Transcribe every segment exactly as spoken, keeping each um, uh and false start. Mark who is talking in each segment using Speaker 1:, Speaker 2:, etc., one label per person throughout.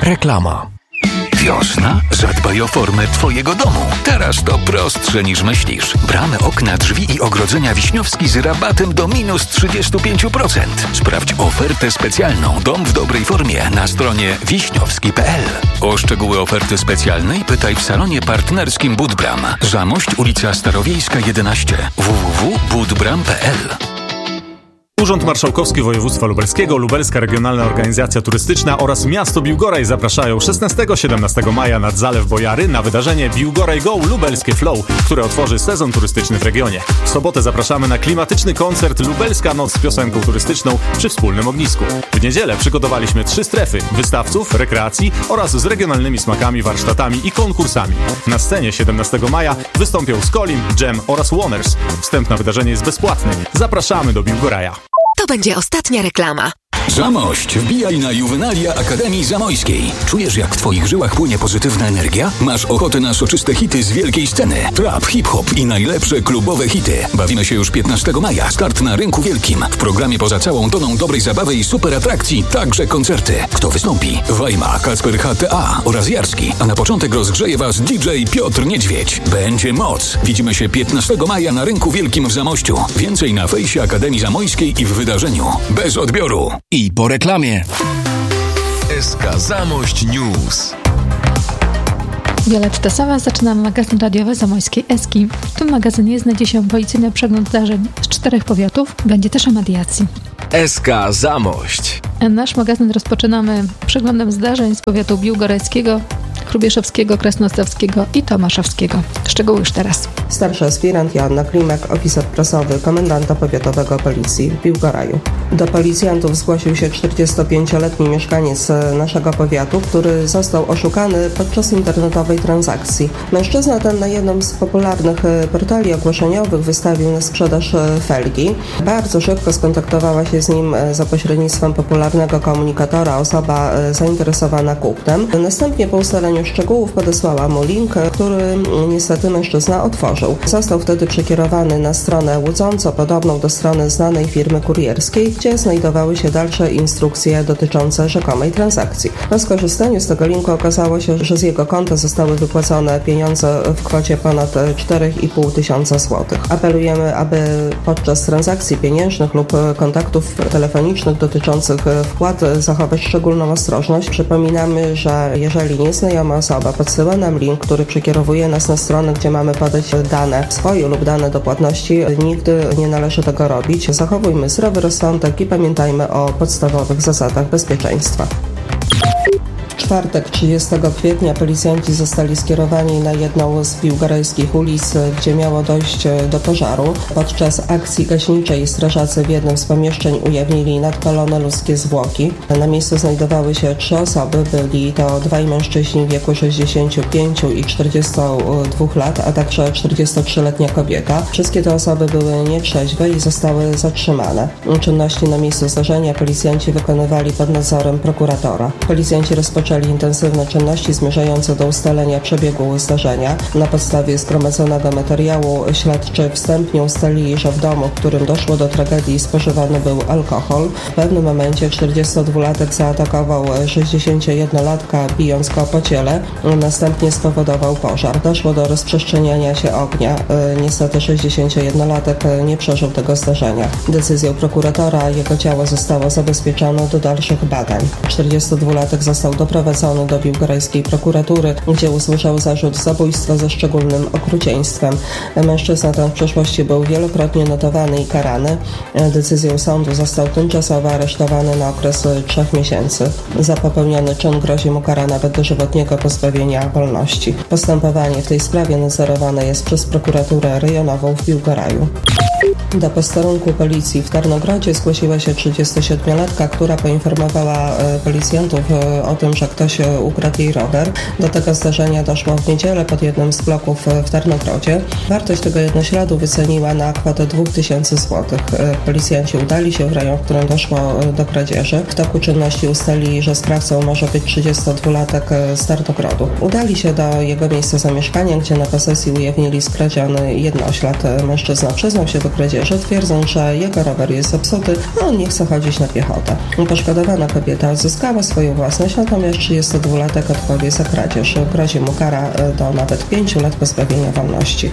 Speaker 1: Reklama.
Speaker 2: Wiosna? Zadbaj o formę Twojego domu. Teraz to prostsze niż myślisz. Bramy, okna, drzwi i ogrodzenia Wiśniowski z rabatem do minus trzydzieści pięć procent. Sprawdź ofertę specjalną Dom w dobrej formie na stronie wiśniowski kropka p l. O szczegóły oferty specjalnej pytaj w salonie partnerskim Budbram. Zamość, ulica Starowiejska jedenaście. w w w kropka budbram kropka p l.
Speaker 3: Urząd Marszałkowski Województwa Lubelskiego, Lubelska Regionalna Organizacja Turystyczna oraz miasto Biłgoraj zapraszają szesnastego do siedemnastego maja nad Zalew Bojary na wydarzenie Biłgoraj Go Lubelskie Flow, które otworzy sezon turystyczny w regionie. W sobotę zapraszamy na klimatyczny koncert Lubelska Noc z piosenką turystyczną przy wspólnym ognisku. W niedzielę przygotowaliśmy trzy strefy wystawców, rekreacji oraz z regionalnymi smakami, warsztatami i konkursami. Na scenie siedemnastego maja wystąpią Skolim, Jam oraz Woners. Wstęp na wydarzenie jest bezpłatny. Zapraszamy do Biłgoraja.
Speaker 4: To będzie ostatnia reklama.
Speaker 2: Zamość, wbijaj na Juwenalia Akademii Zamojskiej. Czujesz, jak w twoich żyłach płynie pozytywna energia? Masz ochotę na soczyste hity z wielkiej sceny? Trap, hip-hop i najlepsze klubowe hity. Bawimy się już piętnastego maja. Start na Rynku Wielkim. W programie poza całą toną dobrej zabawy i super atrakcji także koncerty. Kto wystąpi? Wajma, Kacper H T A oraz Jarski. A na początek rozgrzeje was D J Piotr Niedźwiedź. Będzie moc. Widzimy się piętnastego maja na Rynku Wielkim w Zamościu. Więcej na fejsie Akademii Zamojskiej i w wydarzeniu. Bez odbioru.
Speaker 1: I po reklamie. S K Zamość News.
Speaker 5: Wioletta Sowa, zaczynam magazyn radiowy Zamojskiej Eski. W tym magazynie znajdzie się policyjny przegląd zdarzeń z czterech powiatów. Będzie też o mediacji.
Speaker 1: S K Zamość.
Speaker 5: Nasz magazyn rozpoczynamy przeglądem zdarzeń z powiatu biłgorajskiego, Hrubieszowskiego, Krasnostawskiego i Tomaszowskiego. Szczegóły już teraz.
Speaker 6: Starszy aspirant Joanna Klimek, oficer prasowy komendanta powiatowego policji w Biłgoraju. Do policjantów zgłosił się czterdziestopięcioletni mieszkaniec naszego powiatu, który został oszukany podczas internetowej transakcji. Mężczyzna ten na jednym z popularnych portali ogłoszeniowych wystawił na sprzedaż felgi. Bardzo szybko skontaktowała się z nim za pośrednictwem popularnego komunikatora osoba zainteresowana kupnem. Następnie po ustaleniu szczegółów podesłała mu link, który niestety mężczyzna otworzył. Został wtedy przekierowany na stronę łudząco podobną do strony znanej firmy kurierskiej, gdzie znajdowały się dalsze instrukcje dotyczące rzekomej transakcji. Po skorzystaniu z tego linku okazało się, że z jego konta zostały wypłacone pieniądze w kwocie ponad cztery i pół tysiąca złotych. Apelujemy, aby podczas transakcji pieniężnych lub kontaktów telefonicznych dotyczących wpłat zachować szczególną ostrożność. Przypominamy, że jeżeli nieznajoma osoba podsyła nam link, który przekierowuje nas na stronę, gdzie mamy podać dane swoje lub dane do płatności, nigdy nie należy tego robić. Zachowujmy zdrowy rozsądek i pamiętajmy o podstawowych zasadach bezpieczeństwa. W czwartek, trzydziestego kwietnia, policjanci zostali skierowani na jedną z biłgorajskich ulic, gdzie miało dojść do pożaru. Podczas akcji gaśniczej strażacy w jednym z pomieszczeń ujawnili nadpalone ludzkie zwłoki. Na miejscu znajdowały się trzy osoby, byli to dwaj mężczyźni w wieku sześćdziesięciu pięciu i czterdziestu dwóch lat, a także czterdziestotrzyletnia kobieta. Wszystkie te osoby były nietrzeźwe i zostały zatrzymane. Czynności na miejscu zdarzenia policjanci wykonywali pod nadzorem prokuratora. Policjanci rozpoczęli intensywne czynności zmierzające do ustalenia przebiegu zdarzenia. Na podstawie zgromadzonego materiału śledczy wstępnie ustalili, że w domu, w którym doszło do tragedii, spożywany był alkohol. W pewnym momencie czterdziestodwulatek zaatakował sześćdziesięciojednolatka, bijąc go po ciele. Następnie spowodował pożar. Doszło do rozprzestrzeniania się ognia. Niestety sześćdziesięciojednolatek nie przeżył tego zdarzenia. Decyzją prokuratora jego ciało zostało zabezpieczone do dalszych badań. czterdziestodwulatek został doprowadzony do biłgorajskiej prokuratury, gdzie usłyszał zarzut zabójstwa ze szczególnym okrucieństwem. Mężczyzna ten w przeszłości był wielokrotnie notowany i karany. Decyzją sądu został tymczasowo aresztowany na okres trzech miesięcy. Za popełniony czyn grozi mu kara nawet dożywotniego pozbawienia wolności. Postępowanie w tej sprawie nadzorowane jest przez prokuraturę rejonową w Biłgoraju. Do posterunku policji w Tarnogrodzie zgłosiła się trzydziestosiedmiolatka, która poinformowała policjantów o tym, że ktoś ukradł jej rower. Do tego zdarzenia doszło w niedzielę pod jednym z bloków w Tarnogrodzie. Wartość tego jednośladu wyceniła na kwotę dwóch tysięcy złotych. Policjanci udali się w rejon, w którym doszło do kradzieży. W toku czynności ustalili, że sprawcą może być trzydziestodwulatek z Tarnogrodu. Udali się do jego miejsca zamieszkania, gdzie na posesji ujawnili skradziony jednoślad. Mężczyzna przyznał się do kradzieży funkcjonariusze twierdzą, że jego rower jest zepsuty, a on nie chce chodzić na piechotę. Poszkodowana kobieta odzyskała swoją własność, natomiast trzydziestodwulatek odpowie za kradzież. Grozi mu kara do nawet pięciu lat pozbawienia wolności.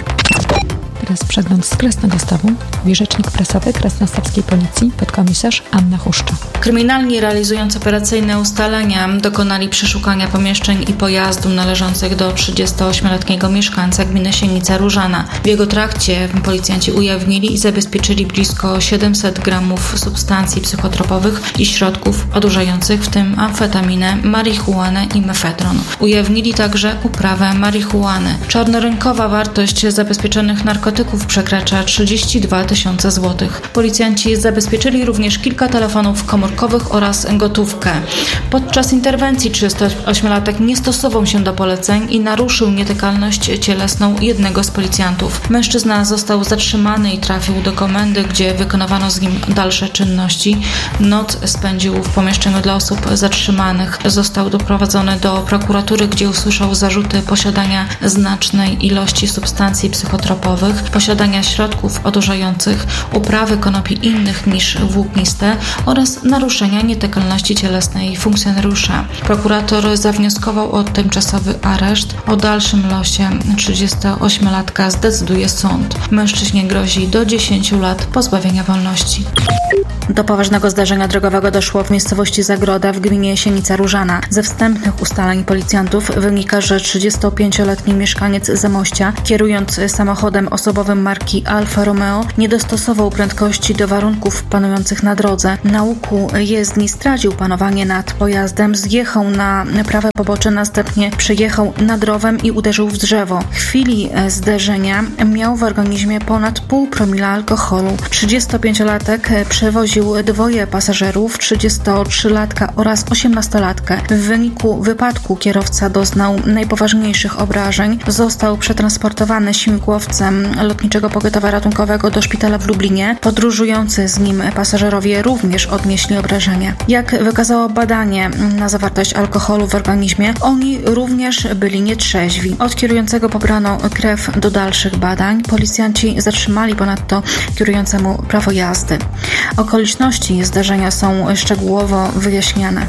Speaker 5: Teraz przegląd z Kresnego Stawu. Mówi rzecznik prasowy Kresnostawskiej Policji, podkomisarz Anna Huszcza.
Speaker 7: Kryminalni realizując operacyjne ustalenia dokonali przeszukania pomieszczeń i pojazdu należących do trzydziestoośmioletniego mieszkańca gminy Sienica Różana. W jego trakcie policjanci ujawnili i zabezpieczyli blisko siedemset gramów substancji psychotropowych i środków odurzających, w tym amfetaminę, marihuanę i mefedron. Ujawnili także uprawę marihuany. Czarnorynkowa wartość zabezpieczonych narkotyków przekracza trzydzieści dwa tysiące złotych. Policjanci zabezpieczyli również kilka telefonów komórkowych oraz gotówkę. Podczas interwencji trzydziestoośmiolatek nie stosował się do poleceń i naruszył nietykalność cielesną jednego z policjantów. Mężczyzna został zatrzymany i trafił do komendy, gdzie wykonywano z nim dalsze czynności. Noc spędził w pomieszczeniu dla osób zatrzymanych. Został doprowadzony do prokuratury, gdzie usłyszał zarzuty posiadania znacznej ilości substancji psychotropowych, posiadania środków odurzających, uprawy konopi innych niż włókniste oraz naruszenia nietykalności cielesnej funkcjonariusza. Prokurator zawnioskował o tymczasowy areszt. O dalszym losie trzydziestoośmiolatka zdecyduje sąd. Mężczyźnie grozi do dziesięciu lat pozbawienia wolności. Do poważnego zdarzenia drogowego doszło w miejscowości Zagroda w gminie Sienica Różana. Ze wstępnych ustaleń policjantów wynika, że trzydziestopięcioletni mieszkaniec Zamościa, kierując samochodem osobowym marki Alfa Romeo, nie dostosował prędkości do warunków panujących na drodze. Na łuku jezdni stracił panowanie nad pojazdem, zjechał na prawe pobocze, następnie przejechał nad rowem i uderzył w drzewo. W chwili zderzenia miał w organizmie ponad pół promila alkoholu. trzydziestopięciolatek przewoził dwoje pasażerów, trzydziestotrzylatka oraz osiemnastolatkę. W wyniku wypadku kierowca doznał najpoważniejszych obrażeń. Został przetransportowany śmigłowcem Lotniczego Pogotowia Ratunkowego do szpitala w Lublinie. Podróżujący z nim pasażerowie również odnieśli obrażenia. Jak wykazało badanie na zawartość alkoholu w organizmie, oni również byli nietrzeźwi. Od kierującego pobrano krew do dalszych badań. Policjanci zatrzymali ponadto kierującemu prawo jazdy. Okoliczności zdarzenia są szczegółowo wyjaśniane.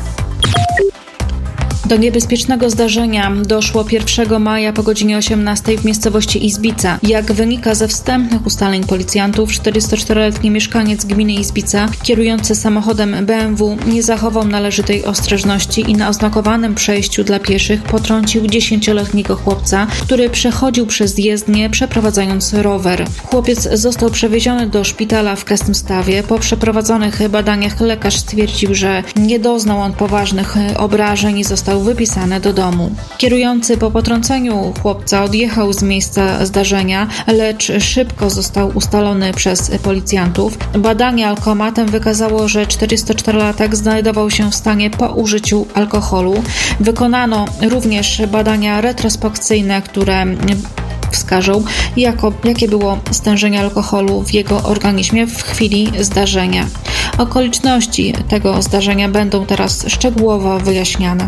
Speaker 7: Do niebezpiecznego zdarzenia doszło pierwszego maja po godzinie osiemnastej w miejscowości Izbica. Jak wynika ze wstępnych ustaleń policjantów, czterdziestoczteroletni mieszkaniec gminy Izbica, kierujący samochodem B M W, nie zachował należytej ostrożności i na oznakowanym przejściu dla pieszych potrącił dziesięcioletniego chłopca, który przechodził przez jezdnię, przeprowadzając rower. Chłopiec został przewieziony do szpitala w Kresnym Stawie. Po przeprowadzonych badaniach lekarz stwierdził, że nie doznał on poważnych obrażeń i został wypisany do domu. Kierujący po potrąceniu chłopca odjechał z miejsca zdarzenia, lecz szybko został ustalony przez policjantów. Badanie alkomatem wykazało, że czterdziestoczterolatek znajdował się w stanie po użyciu alkoholu. Wykonano również badania retrospekcyjne, które wskażą, jako, jakie było stężenie alkoholu w jego organizmie w chwili zdarzenia. Okoliczności tego zdarzenia będą teraz szczegółowo wyjaśniane.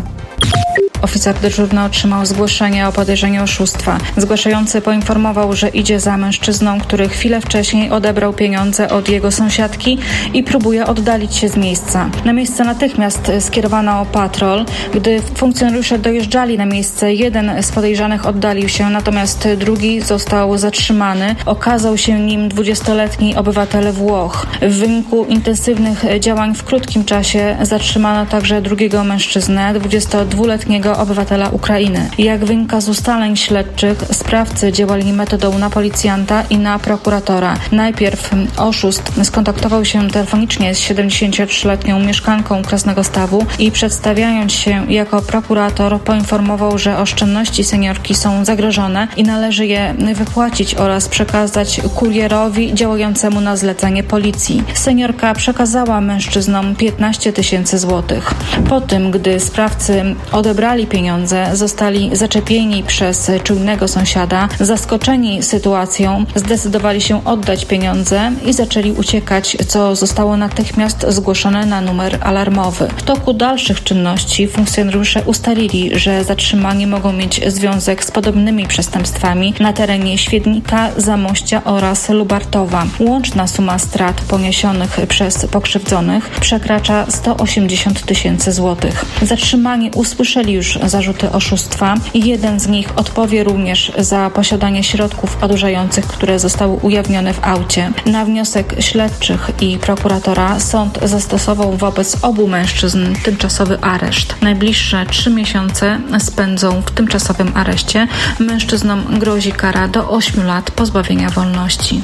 Speaker 7: Oficer dyżurny otrzymał zgłoszenie o podejrzeniu oszustwa. Zgłaszający poinformował, że idzie za mężczyzną, który chwilę wcześniej odebrał pieniądze od jego sąsiadki i próbuje oddalić się z miejsca. Na miejsce natychmiast skierowano patrol. Gdy funkcjonariusze dojeżdżali na miejsce, jeden z podejrzanych oddalił się, natomiast drugi został zatrzymany. Okazał się nim dwudziestoletni obywatel Włoch. W wyniku intensywnych działań w krótkim czasie zatrzymano także drugiego mężczyznę, dwudziestodwuletniego obywatela Ukrainy. Jak wynika z ustaleń śledczych, sprawcy działali metodą na policjanta i na prokuratora. Najpierw oszust skontaktował się telefonicznie z siedemdziesięciotrzyletnią mieszkanką Kresnego Stawu i przedstawiając się jako prokurator poinformował, że oszczędności seniorki są zagrożone i należy je wypłacić oraz przekazać kurierowi działającemu na zlecenie policji. Seniorka przekazała mężczyznom piętnaście tysięcy złotych. Po tym, gdy sprawcy odebrali oddali pieniądze, zostali zaczepieni przez czujnego sąsiada. Zaskoczeni sytuacją zdecydowali się oddać pieniądze i zaczęli uciekać, co zostało natychmiast zgłoszone na numer alarmowy. W toku dalszych czynności funkcjonariusze ustalili, że zatrzymani mogą mieć związek z podobnymi przestępstwami na terenie Świdnika, Zamościa oraz Lubartowa. Łączna suma strat poniesionych przez pokrzywdzonych przekracza sto osiemdziesiąt tysięcy złotych. Zatrzymani usłyszeli już zarzuty oszustwa i jeden z nich odpowie również za posiadanie środków odurzających, które zostały ujawnione w aucie. Na wniosek śledczych i prokuratora sąd zastosował wobec obu mężczyzn tymczasowy areszt. Najbliższe trzy miesiące spędzą w tymczasowym areszcie. Mężczyznom grozi kara do ośmiu lat pozbawienia wolności.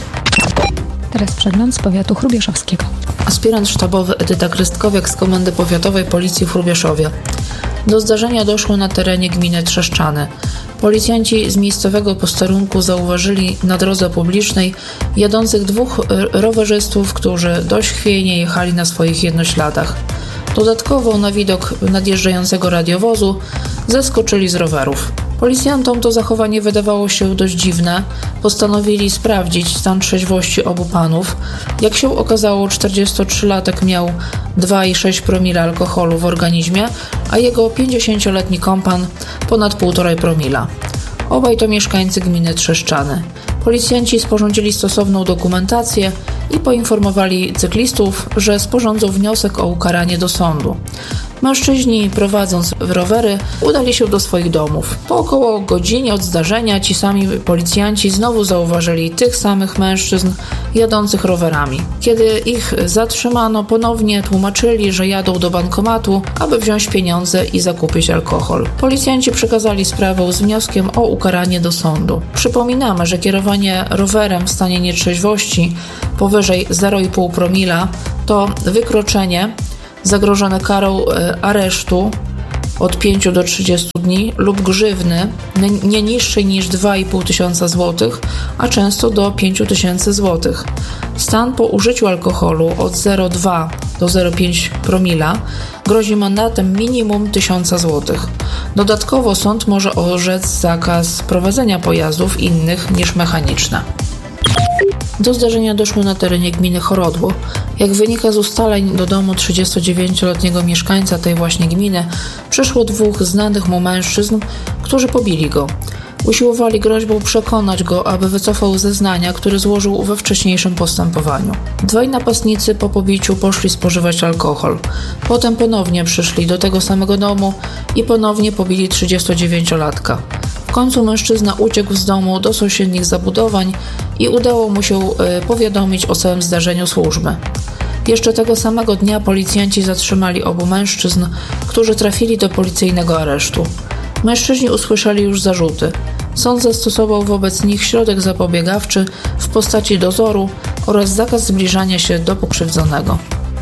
Speaker 5: Teraz przegląd z powiatu chrubieszowskiego.
Speaker 8: Aspirant sztabowy Edyta Krystkowiak z Komendy Powiatowej Policji w Hrubieszowie. Do zdarzenia doszło na terenie gminy Trzeszczany. Policjanci z miejscowego posterunku zauważyli na drodze publicznej jadących dwóch rowerzystów, którzy dość chwiejnie jechali na swoich jednośladach. Dodatkowo na widok nadjeżdżającego radiowozu zeskoczyli z rowerów. Policjantom to zachowanie wydawało się dość dziwne. Postanowili sprawdzić stan trzeźwości obu panów. Jak się okazało, czterdziestotrzylatek miał dwa i sześć promila alkoholu w organizmie, a jego pięćdziesięcioletni kompan ponad półtora promila. Obaj to mieszkańcy gminy Trzeszczany. Policjanci sporządzili stosowną dokumentację i poinformowali cyklistów, że sporządzą wniosek o ukaranie do sądu. Mężczyźni, prowadząc rowery, udali się do swoich domów. Po około godzinie od zdarzenia ci sami policjanci znowu zauważyli tych samych mężczyzn jadących rowerami. Kiedy ich zatrzymano, ponownie tłumaczyli, że jadą do bankomatu, aby wziąć pieniądze i zakupić alkohol. Policjanci przekazali sprawę z wnioskiem o ukaranie do sądu. Przypominamy, że kierowanie rowerem w stanie nietrzeźwości powyżej zero i pół promila to wykroczenie zagrożone karą aresztu od pięciu do trzydziestu dni lub grzywny nie niższej niż dwa i pół tysiąca złotych, a często do pięciu tysięcy złotych. Stan po użyciu alkoholu od zero przecinek dwa do zero przecinek pięć promila grozi mandatem minimum tysiąca złotych. Dodatkowo sąd może orzec zakaz prowadzenia pojazdów innych niż mechaniczne. Do zdarzenia doszło na terenie gminy Chorodło. Jak wynika z ustaleń, do domu trzydziestodziewięcioletniego mieszkańca tej właśnie gminy przyszło dwóch znanych mu mężczyzn, którzy pobili go. Usiłowali groźbą przekonać go, aby wycofał zeznania, które złożył we wcześniejszym postępowaniu. Dwaj napastnicy po pobiciu poszli spożywać alkohol. Potem ponownie przyszli do tego samego domu i ponownie pobili trzydziestodziewięciolatka. W końcu mężczyzna uciekł z domu do sąsiednich zabudowań i udało mu się powiadomić o całym zdarzeniu służby. Jeszcze tego samego dnia policjanci zatrzymali obu mężczyzn, którzy trafili do policyjnego aresztu. Mężczyźni usłyszeli już zarzuty. Sąd zastosował wobec nich środek zapobiegawczy w postaci dozoru oraz zakaz zbliżania się do pokrzywdzonego.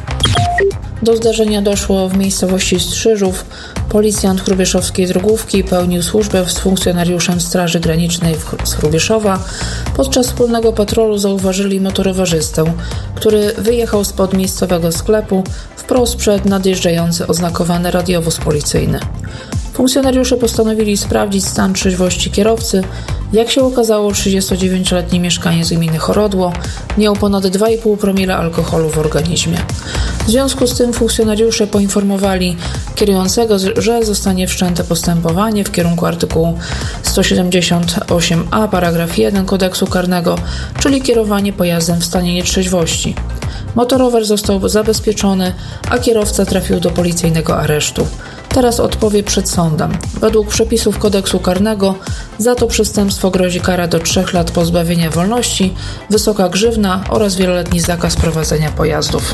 Speaker 8: Do zdarzenia doszło w miejscowości Strzyżów. Policjant chrubieszowskiej drogówki pełnił służbę z funkcjonariuszem Straży Granicznej z Hrubieszowa. Podczas wspólnego patrolu zauważyli motorowerzystę, który wyjechał spod miejscowego sklepu wprost przed nadjeżdżający oznakowany radiowóz policyjny. Funkcjonariusze postanowili sprawdzić stan trzeźwości kierowcy. Jak się okazało, trzydziestodziewięcioletni mieszkaniec gminy Chorodło miał ponad dwa i pół promila alkoholu w organizmie. W związku z tym funkcjonariusze poinformowali kierującego, że zostanie wszczęte postępowanie w kierunku artykułu sto siedemdziesiąt osiem a paragraf jeden kodeksu karnego, czyli kierowanie pojazdem w stanie nietrzeźwości. Motorower został zabezpieczony, a kierowca trafił do policyjnego aresztu. Teraz odpowie przed sądem. Według przepisów kodeksu karnego za to przestępstwo grozi kara do trzech lat pozbawienia wolności, wysoka grzywna oraz wieloletni zakaz prowadzenia pojazdów.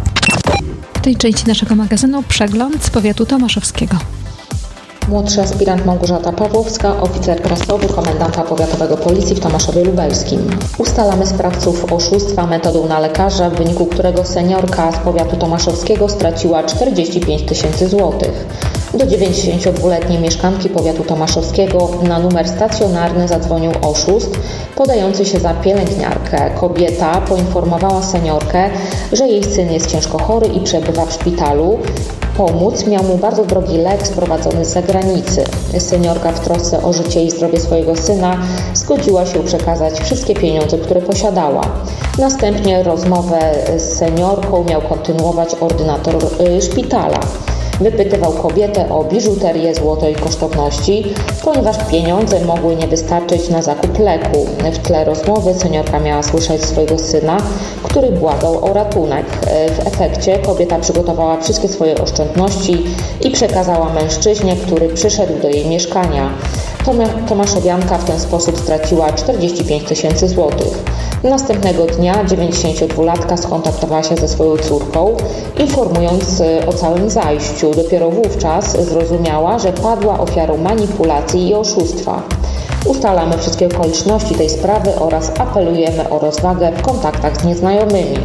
Speaker 5: W tej części naszego magazynu przegląd z powiatu tomaszowskiego.
Speaker 9: Młodszy aspirant Małgorzata Pawłowska, oficer prasowy komendanta powiatowego policji w Tomaszowie Lubelskim. Ustalamy sprawców oszustwa metodą na lekarza, w wyniku którego seniorka z powiatu tomaszowskiego straciła czterdzieści pięć tysięcy złotych. Do dziewięćdziesięciodwuletniej mieszkanki powiatu tomaszowskiego na numer stacjonarny zadzwonił oszust podający się za pielęgniarkę. Kobieta poinformowała seniorkę, że jej syn jest ciężko chory i przebywa w szpitalu. pomóc miał mu bardzo drogi lek sprowadzony z zagranicy. Seniorka w trosce o życie i zdrowie swojego syna zgodziła się przekazać wszystkie pieniądze, które posiadała. Następnie rozmowę z seniorką miał kontynuować ordynator szpitala. Wypytywał kobietę o biżuterię, złoto i kosztowności, ponieważ pieniądze mogły nie wystarczyć na zakup leku. W tle rozmowy seniorka miała słyszeć swojego syna, który błagał o ratunek. W efekcie kobieta przygotowała wszystkie swoje oszczędności i przekazała mężczyźnie, który przyszedł do jej mieszkania. Tomaszowianka w ten sposób straciła czterdzieści pięć tysięcy złotych. Następnego dnia dziewięćdziesięciodwulatka skontaktowała się ze swoją córką, informując o całym zajściu. Dopiero wówczas zrozumiała, że padła ofiarą manipulacji i oszustwa. Ustalamy wszystkie okoliczności tej sprawy oraz apelujemy o rozwagę w kontaktach z nieznajomymi.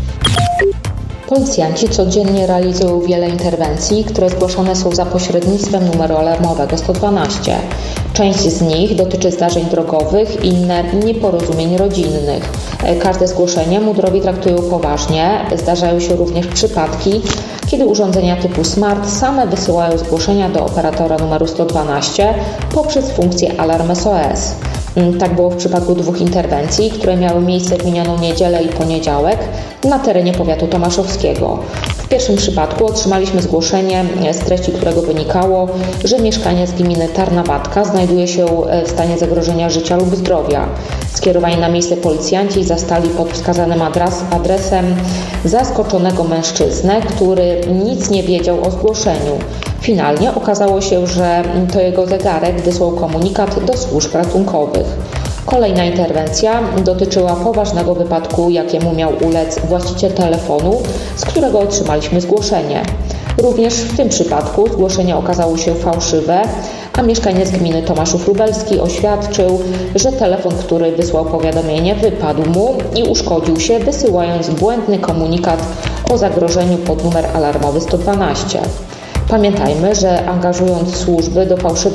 Speaker 9: Policjanci codziennie realizują wiele interwencji, które zgłaszane są za pośrednictwem numeru alarmowego sto dwanaście. Część z nich dotyczy zdarzeń drogowych, inne nieporozumień rodzinnych. Każde zgłoszenie mundurowi traktują poważnie. Zdarzają się również przypadki, kiedy urządzenia typu smart same wysyłają zgłoszenia do operatora numeru sto dwanaście poprzez funkcję Alarm S O S. Tak było w przypadku dwóch interwencji, które miały miejsce w minioną niedzielę i poniedziałek na terenie powiatu tomaszowskiego. W pierwszym przypadku otrzymaliśmy zgłoszenie, z treści którego wynikało, że mieszkaniec gminy Tarnabatka znajduje się w stanie zagrożenia życia lub zdrowia. Skierowani na miejsce policjanci zastali pod wskazanym adres, adresem zaskoczonego mężczyznę, który nic nie wiedział o zgłoszeniu. Finalnie okazało się, że to jego zegarek wysłał komunikat do służb ratunkowych. Kolejna interwencja dotyczyła poważnego wypadku, jakiemu miał ulec właściciel telefonu, z którego otrzymaliśmy zgłoszenie. Również w tym przypadku zgłoszenie okazało się fałszywe, a mieszkaniec gminy Tomaszów Lubelski oświadczył, że telefon, który wysłał powiadomienie, wypadł mu i uszkodził się, wysyłając błędny komunikat o zagrożeniu pod numer alarmowy sto dwanaście. Pamiętajmy, że angażując służby do fałszywych